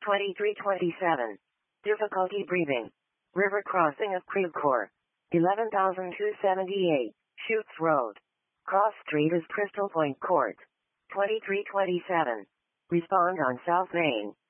2327. Difficulty breathing. River crossing of Crevecourt. 11,278. Chutes Road. Cross Street is Crystal Point Court. 2327. Respond on South Main.